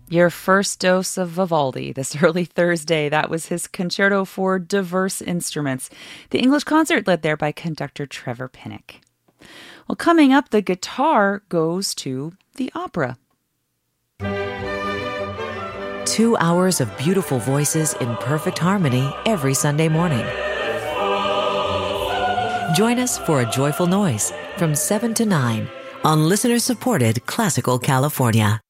Your first dose of Vivaldi this early Thursday. That was his concerto for diverse instruments. The English concert led there by conductor Trevor Pinnock. Well, coming up, the guitar goes to the opera. 2 hours of beautiful voices in perfect harmony every Sunday morning. Join us for A Joyful Noise from 7 to 9 on listener-supported Classical California.